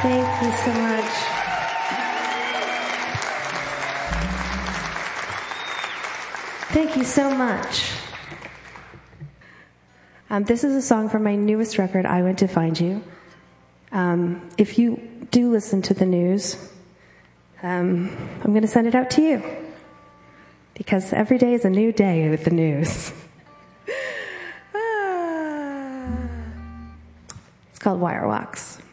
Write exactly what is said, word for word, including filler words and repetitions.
Thank you so much. Thank you so much. Um, this is a song from my newest record, I Went to Find You. Um, if you do listen to the news, um, I'm going to send it out to you. Because every day is a new day with the news. ah. It's called Wire Walks.